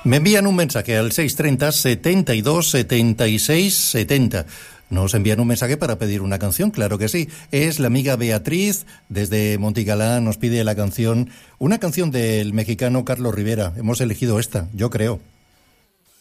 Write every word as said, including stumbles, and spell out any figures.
Me envían un mensaje al seis treinta, setenta y dos, setenta y seis, setenta. Nos envían un mensaje para pedir una canción, claro que sí. Es la amiga Beatriz, desde Montigalán, nos pide la canción, una canción del mexicano Carlos Rivera. Hemos elegido esta, yo creo.